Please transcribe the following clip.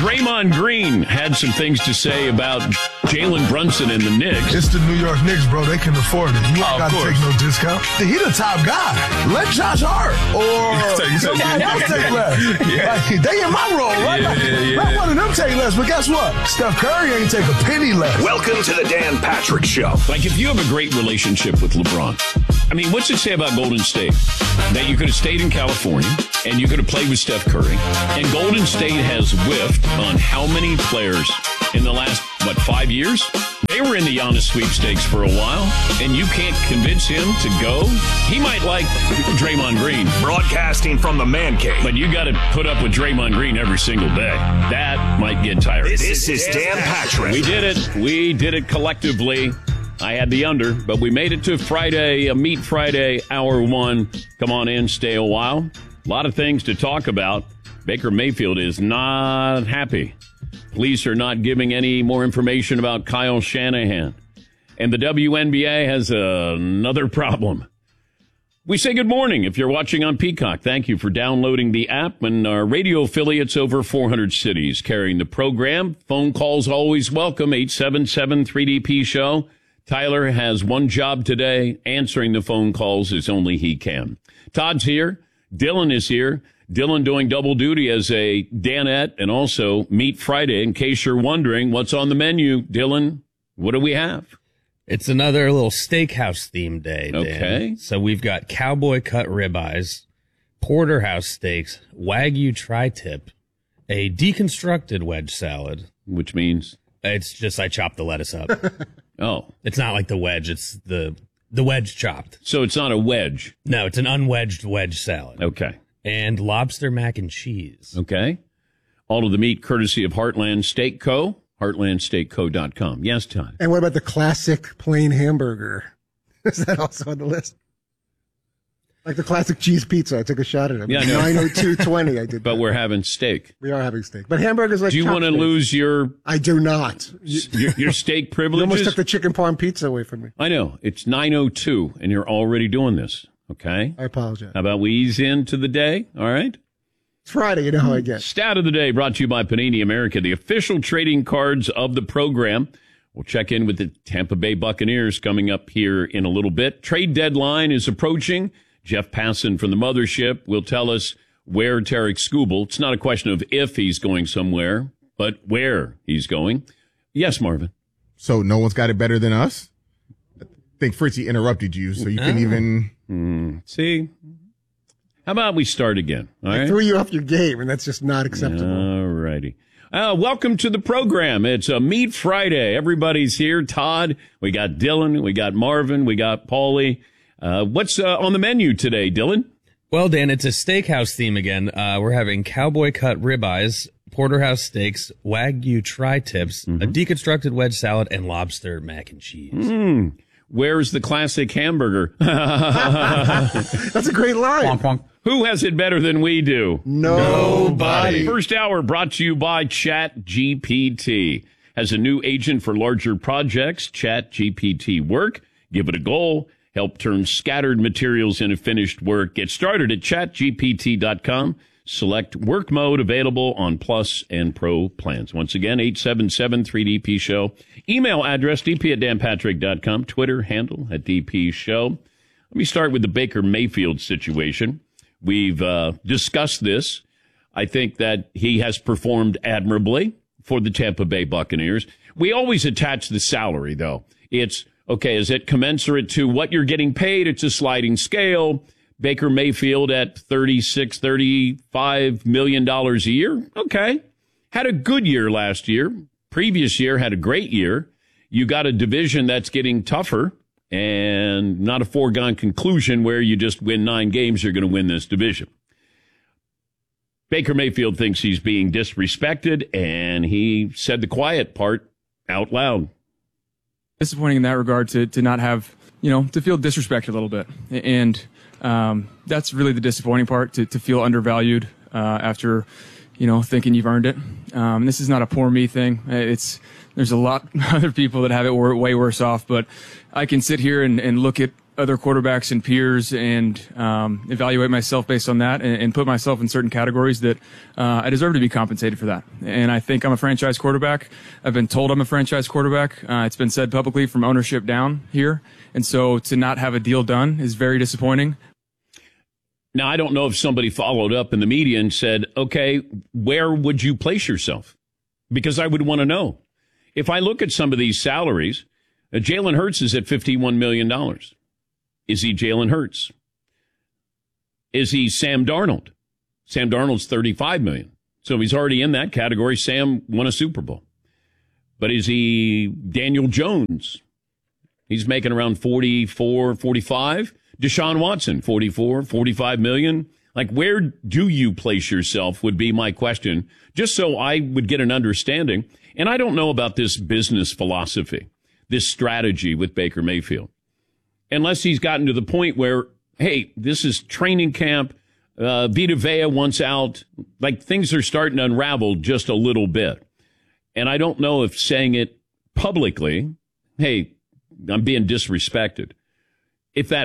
Draymond Green had some things to say about Jalen Brunson and the Knicks. It's the New York Knicks, bro. They can afford it. You ain't got to take no discount. He the top guy. Let Josh Hart or somebody else take less. Like, they in my role, right? Let one of them take less. But guess what? Steph Curry ain't take a penny less. Welcome to the Dan Patrick Show. Like, if you have a great relationship with LeBron, I mean, what's it say about Golden State? That you could have stayed in California and you could have played with Steph Curry. And Golden State has whiffed on how many players in the last, 5 years? They were in the Giannis sweepstakes for a while, and you can't convince him to go? He might like Draymond Green. Broadcasting from the Man Cave. But you got to put up with Draymond Green every single day. That might get tiring. This is Dan Patrick. We did it. We did it collectively. I had the under, but we made it to Friday, Meat Friday, hour one. Come on in, stay a while. A lot of things to talk about. Baker Mayfield is not happy. Police are not giving any more information about Kyle Shanahan. And the WNBA has another problem. We say good morning if you're watching on Peacock. Thank you for downloading the app. And our radio affiliates over 400 cities carrying the program. Phone calls always welcome, 877-3DP-SHOW. Tyler has one job today, answering the phone calls as only he can. Todd's here. Dylan is here. Dylan doing double duty as a Danette and also Meat Friday. In case you're wondering what's on the menu, Dylan, what do we have? It's another little steakhouse themed day, Dan. Okay. So we've got cowboy cut ribeyes, porterhouse steaks, Wagyu tri-tip, a deconstructed wedge salad. Which means? It's just I chopped the lettuce up. Oh. It's not like the wedge. It's the wedge chopped. So it's not a wedge? No, it's an unwedged wedge salad. Okay. And lobster mac and cheese. Okay. All of the meat courtesy of Heartland Steak Co., heartlandsteakco.com. Yes, Todd? And what about the classic plain hamburger? Is that also on the list? Like the classic cheese pizza. I took a shot at it. Yeah, 902.20 I did. But that. we're having steak. We are having steak. But hamburgers like Do you want to lose your... I do not. Your steak privileges? You almost took the chicken parm pizza away from me. I know. It's 9:02 and you're already doing this. Okay? I apologize. How about we ease into the day? All right? It's Friday. You know how I get. Stat of the day brought to you by Panini America, the official trading cards of the program. We'll check in with the Tampa Bay Buccaneers coming up here in a little bit. Trade deadline is approaching. Jeff Passan from the mothership will tell us where Tarek Skubal. It's not a question of if he's going somewhere, but where he's going. Yes, Marvin. So no one's got it better than us? I think Fritzy interrupted you, so you couldn't even... See? How about we start again? All right? I threw you off your game, and that's just not acceptable. All righty. Welcome to the program. It's a Meat Friday. Everybody's here. Todd, we got Dylan, we got Marvin, we got Paulie. What's on the menu today, Dylan? Well, Dan, it's a steakhouse theme again. We're having cowboy cut ribeyes, porterhouse steaks, Wagyu tri-tips, a deconstructed wedge salad, and lobster mac and cheese. Where's the classic hamburger? That's a great line. Who has it better than we do? Nobody. First hour brought to you by ChatGPT. Has a new agent for larger projects, ChatGPT Work. Give it a goal. Help turn scattered materials into finished work. Get started at chatgpt.com. Select work mode available on Plus and Pro plans. Once again, 877-3DP-SHOW. Email address, dp@danpatrick.com. Twitter handle @DP-SHOW. Let me start with the Baker Mayfield situation. We've discussed this. I think that he has performed admirably for the Tampa Bay Buccaneers. We always attach the salary, though. It's, okay, is it commensurate to what you're getting paid? It's a sliding scale. Baker Mayfield at $36, $35 million a year. Okay. Had a good year last year. Previous year had a great year. You got a division that's getting tougher and not a foregone conclusion where you just win 9 games, you're going to win this division. Baker Mayfield thinks he's being disrespected, and he said the quiet part out loud. Disappointing in that regard to not have, to feel disrespected a little bit. And that's really the disappointing part, to feel undervalued after, thinking you've earned it. This is not a poor me thing. There's a lot of other people that have it way worse off, but I can sit here and look at other quarterbacks and peers and evaluate myself based on that and put myself in certain categories that I deserve to be compensated for that. And I think I'm a franchise quarterback. I've been told I'm a franchise quarterback. It's been said publicly from ownership down here. And so to not have a deal done is very disappointing. Now, I don't know if somebody followed up in the media and said, okay, where would you place yourself? Because I would want to know. If I look at some of these salaries, Jalen Hurts is at $51 million. Is he Jalen Hurts? Is he Sam Darnold? Sam Darnold's $35 million. So he's already in that category. Sam won a Super Bowl. But is he Daniel Jones? He's making around 44, 45. Deshaun Watson, 44, 45 million. Like, where do you place yourself would be my question, just so I would get an understanding. And I don't know about this business philosophy, this strategy with Baker Mayfield, unless he's gotten to the point where, hey, this is training camp, Vita Vea wants out, like things are starting to unravel just a little bit. And I don't know if saying it publicly, hey, I'm being disrespected, if that